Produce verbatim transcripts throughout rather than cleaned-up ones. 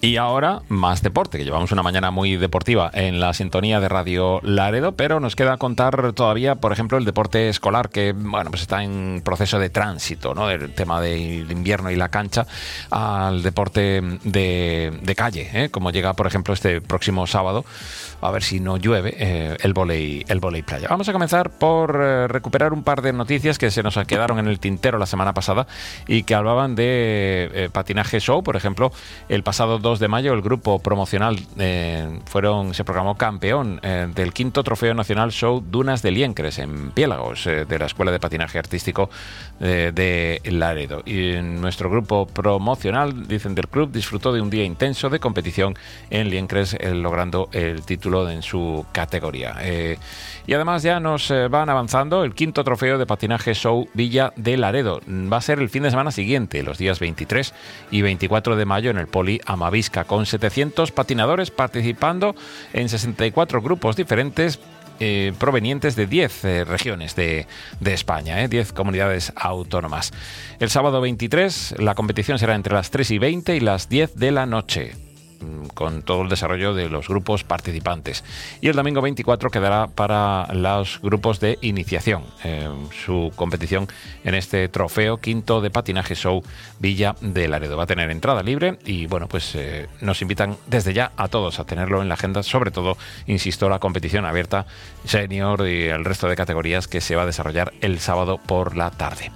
Y ahora, más deporte, que llevamos una mañana muy deportiva en la sintonía de Radio Laredo, pero nos queda contar todavía, por ejemplo, el deporte escolar, que bueno, pues está en proceso de tránsito, ¿no? El tema del invierno y la cancha al deporte de, de calle, ¿eh? Como llega, por ejemplo, este próximo sábado, a ver si no llueve, eh, el vóley el vóley playa. Vamos a comenzar por eh, recuperar un par de noticias que se nos quedaron en el tintero la semana pasada y que hablaban de eh, patinaje show. Por ejemplo, el pasado dos de mayo el grupo promocional eh, fueron se proclamó campeón eh, del quinto Trofeo Nacional Show Dunas de Liencres en Piélagos, eh, de la Escuela de Patinaje Artístico eh, de Laredo. Y nuestro grupo promocional, dicen del club, disfrutó de un día intenso de competición en Liencres, eh, logrando el título en su categoría. Eh, y además ya nos eh, van avanzando el quinto Trofeo de Patinaje Show Villa de Laredo. Va a ser el fin de semana siguiente, los días veintitrés y veinticuatro de mayo en el Poli Amavisca, con setecientos patinadores participando en sesenta y cuatro grupos diferentes eh, provenientes de diez eh, regiones de, de España, eh, diez comunidades autónomas. El sábado veintitrés la competición será entre las tres y veinte y las diez de la noche, con todo el desarrollo de los grupos participantes. Y el domingo veinticuatro quedará para los grupos de iniciación, eh, su competición en este trofeo quinto de patinaje show Villa de Laredo. Va a tener entrada libre y bueno, pues eh, nos invitan desde ya a todos a tenerlo en la agenda, sobre todo, insisto, la competición abierta senior y el resto de categorías que se va a desarrollar el sábado por la tarde.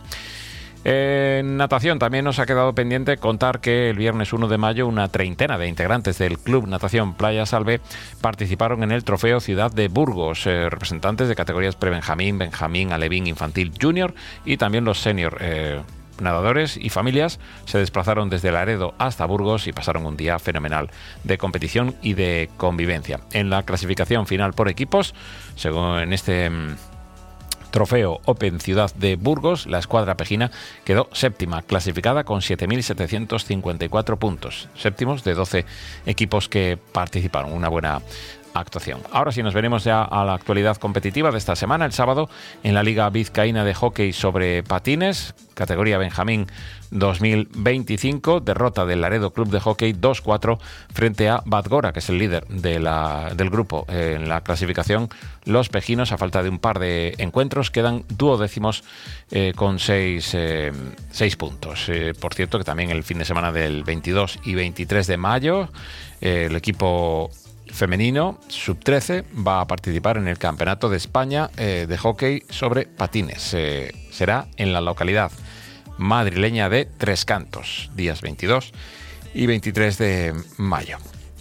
En natación también nos ha quedado pendiente contar que el viernes uno de mayo una treintena de integrantes del Club Natación Playa Salve participaron en el Trofeo Ciudad de Burgos, eh, representantes de categorías prebenjamín, benjamín, alevín, infantil, junior y también los senior. Eh, nadadores y familias se desplazaron desde Laredo hasta Burgos y pasaron un día fenomenal de competición y de convivencia. En la clasificación final por equipos, según en este Trofeo Open Ciudad de Burgos, la escuadra pejina quedó séptima, clasificada con siete mil setecientos cincuenta y cuatro puntos, séptimos de doce equipos que participaron. Una buena actuación. Ahora sí, nos venimos ya a la actualidad competitiva de esta semana. El sábado, en la Liga Vizcaína de Hockey sobre Patines, categoría Benjamín dos mil veinticinco, derrota del Laredo Club de Hockey dos cuatro frente a Badgora, que es el líder de la, del grupo. En la clasificación, los pejinos, a falta de un par de encuentros, quedan duodécimos eh, con seis, eh, seis puntos. Eh, por cierto, que también el fin de semana del veintidós y veintitrés de mayo, eh, el equipo femenino sub trece va a participar en el Campeonato de España eh, de hockey sobre patines. Eh, será en la localidad madrileña de Tres Cantos, días veintidós y veintitrés de mayo.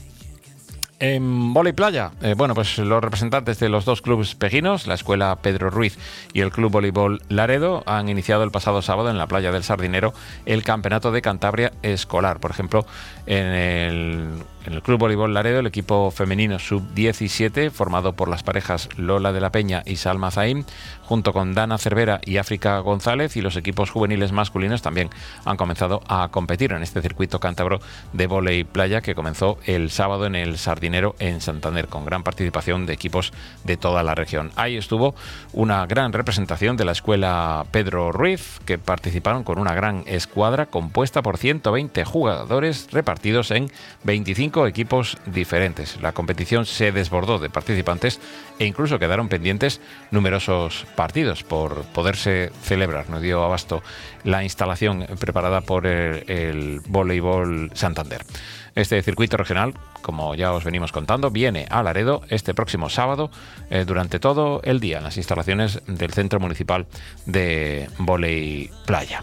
En vóley playa, eh, bueno, pues los representantes de los dos clubes pejinos, la Escuela Pedro Ruiz y el Club Voleibol Laredo, han iniciado el pasado sábado en la playa del Sardinero el Campeonato de Cantabria Escolar. Por ejemplo, en el, en el Club Voleibol Laredo, el equipo femenino sub diecisiete, formado por las parejas Lola de la Peña y Salma Zaim, junto con Dana Cervera y África González, y los equipos juveniles masculinos también han comenzado a competir en este circuito cántabro de vóley playa que comenzó el sábado en el Sardinero en Santander, con gran participación de equipos de toda la región. Ahí estuvo una gran representación de la Escuela Pedro Ruiz, que participaron con una gran escuadra compuesta por ciento veinte jugadores repartidos en veinticinco equipos diferentes. La competición se desbordó de participantes e incluso quedaron pendientes numerosos partidos por poderse celebrar. No dio abasto la instalación preparada por el, el Voleibol Santander. Este circuito regional, como ya os venimos contando, viene a Laredo este próximo sábado eh, durante todo el día en las instalaciones del Centro Municipal de Vóley Playa.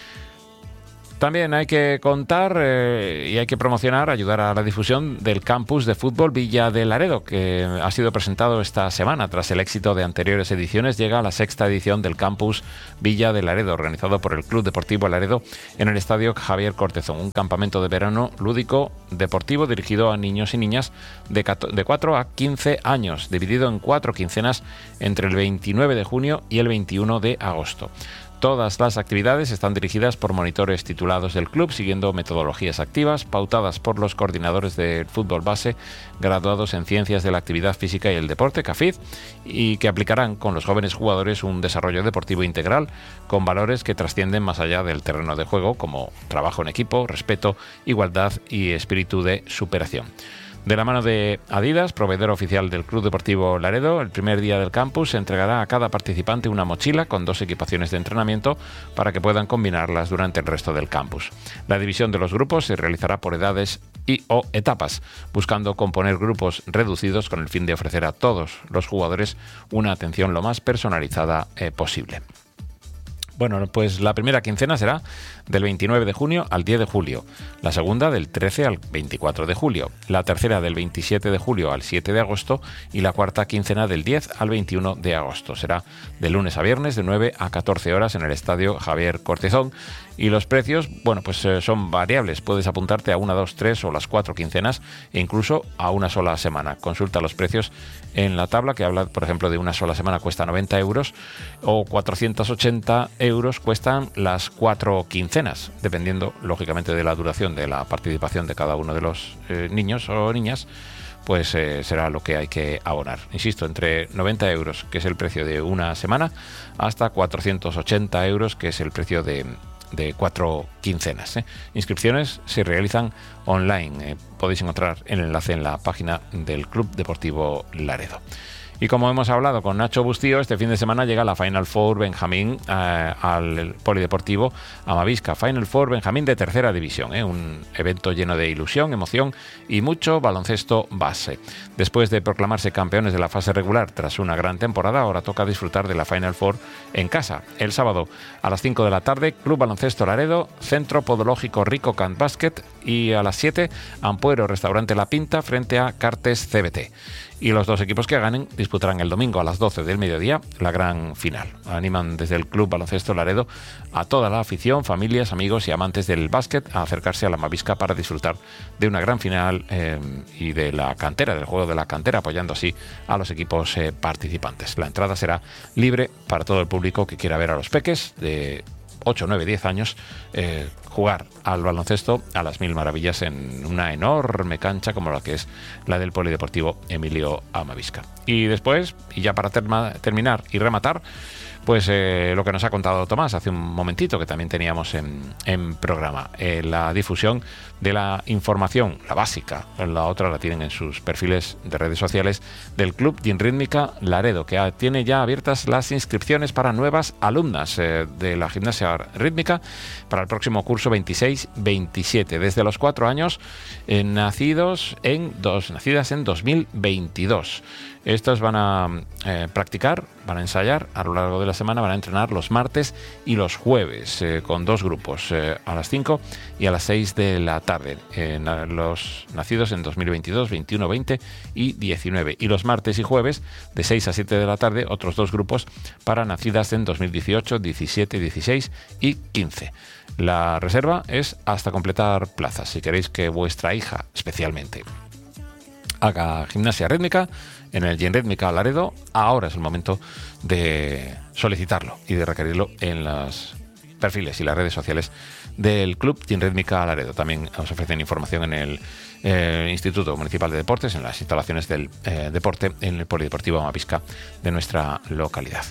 También hay que contar eh, y hay que promocionar, ayudar a la difusión del campus de fútbol Villa de Laredo, que ha sido presentado esta semana. Tras el éxito de anteriores ediciones, llega la sexta edición del campus Villa de Laredo, organizado por el Club Deportivo Laredo en el Estadio Javier Cortezón. Un campamento de verano lúdico deportivo dirigido a niños y niñas de cuatro a quince años, dividido en cuatro quincenas entre el veintinueve de junio y el veintiuno de agosto. Todas las actividades están dirigidas por monitores titulados del club, siguiendo metodologías activas, pautadas por los coordinadores del fútbol base, graduados en Ciencias de la Actividad Física y el Deporte, C A F I D, y que aplicarán con los jóvenes jugadores un desarrollo deportivo integral, con valores que trascienden más allá del terreno de juego, como trabajo en equipo, respeto, igualdad y espíritu de superación. De la mano de Adidas, proveedor oficial del Club Deportivo Laredo, el primer día del campus se entregará a cada participante una mochila con dos equipaciones de entrenamiento para que puedan combinarlas durante el resto del campus. La división de los grupos se realizará por edades y o etapas, buscando componer grupos reducidos con el fin de ofrecer a todos los jugadores una atención lo más personalizada eh, posible. Bueno, pues la primera quincena será del veintinueve de junio al diez de julio, la segunda del trece al veinticuatro de julio, la tercera del veintisiete de julio al siete de agosto y la cuarta quincena del diez al veintiuno de agosto. Será de lunes a viernes de nueve a catorce horas en el Estadio Javier Cortizón. Y los precios, bueno, pues eh, son variables. Puedes apuntarte a una, dos, tres o las cuatro quincenas e incluso a una sola semana. Consulta los precios en la tabla que habla, por ejemplo, de una sola semana cuesta noventa euros o cuatrocientos ochenta euros cuestan las cuatro quincenas, dependiendo, lógicamente, de la duración de la participación de cada uno de los eh, niños o niñas. Pues eh, será lo que hay que abonar. Insisto, entre noventa euros, que es el precio de una semana, hasta cuatrocientos ochenta euros, que es el precio de... de cuatro quincenas. ¿eh? Inscripciones se realizan online. Eh, podéis encontrar el enlace en la página del Club Deportivo Laredo. Y como hemos hablado con Nacho Bustío, este fin de semana llega la Final Four Benjamín eh, al Polideportivo Amavisca. Final Four Benjamín de tercera división, eh, un evento lleno de ilusión, emoción y mucho baloncesto base. Después de proclamarse campeones de la fase regular tras una gran temporada, ahora toca disfrutar de la Final Four en casa. El sábado a las cinco de la tarde, Club Baloncesto Laredo, Centro Podológico Rico Can Basket, y a las siete, Ampuero Restaurante La Pinta frente a Cartes C B T. Y los dos equipos que ganen disputarán el domingo a las doce del mediodía la gran final. Animan desde el Club Baloncesto Laredo a toda la afición, familias, amigos y amantes del básquet a acercarse a la Amavisca para disfrutar de una gran final eh, y de la cantera, del juego de la cantera, apoyando así a los equipos eh, participantes. La entrada será libre para todo el público que quiera ver a los peques de ocho, nueve, diez años eh, jugar al baloncesto a las mil maravillas en una enorme cancha como la que es la del Polideportivo Emilio Amavisca. Y después, y ya para terma, terminar y rematar, pues eh, lo que nos ha contado Tomás hace un momentito, que también teníamos en, en programa, eh, la difusión de la información, la básica, la otra la tienen en sus perfiles de redes sociales del Club Ginrítmica Laredo, que tiene ya abiertas las inscripciones para nuevas alumnas eh, de la gimnasia rítmica para el próximo curso veintiséis veintisiete, desde los cuatro años, eh, nacidos en dos, nacidas en dos mil veintidós. Estos van a eh, practicar, van a ensayar a lo largo de la semana, van a entrenar los martes y los jueves eh, con dos grupos, eh, a las cinco y a las seis de la tarde. Eh, los nacidos en dos mil veintidós, veintiuno, veinte y diecinueve. Y los martes y jueves de seis a siete de la tarde, otros dos grupos para nacidas en dos mil dieciocho, diecisiete, dieciséis y quince. La reserva es hasta completar plazas. Si queréis que vuestra hija especialmente haga gimnasia rítmica en el Ginrítmica Laredo, ahora es el momento de solicitarlo y de requerirlo en los perfiles y las redes sociales del Club Ginrítmica Laredo. También os ofrecen información en el eh, Instituto Municipal de Deportes, en las instalaciones del eh, deporte en el Polideportivo Amavisca de nuestra localidad.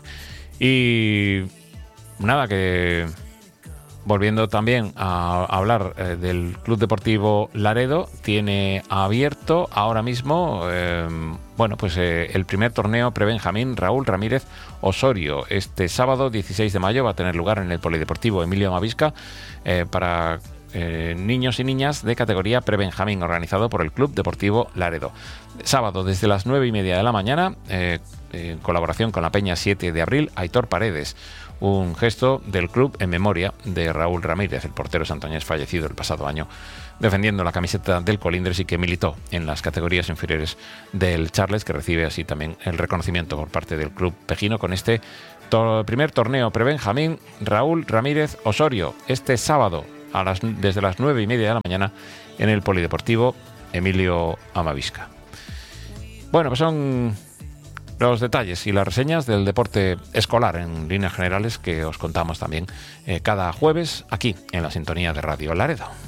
Y nada, que volviendo también a hablar eh, del Club Deportivo Laredo, tiene abierto ahora mismo eh, bueno, pues eh, el primer torneo Prebenjamín Raúl Ramírez Osorio. Este sábado dieciséis de mayo va a tener lugar en el Polideportivo Emilio Amavisca eh, para eh, niños y niñas de categoría Prebenjamín, organizado por el Club Deportivo Laredo. Sábado desde las nueve y media de la mañana, eh, en colaboración con la Peña siete de abril, Aitor Paredes. Un gesto del club en memoria de Raúl Ramírez, el portero santoñés fallecido el pasado año, defendiendo la camiseta del Colindres y que militó en las categorías inferiores del Charles, que recibe así también el reconocimiento por parte del club pejino con este to- primer torneo Prebenjamín Raúl Ramírez Osorio, este sábado a las, desde las nueve y media de la mañana en el Polideportivo Emilio Amavisca. Bueno, pues son los detalles y las reseñas del deporte escolar en líneas generales que os contamos también eh, cada jueves aquí en la sintonía de Radio Laredo.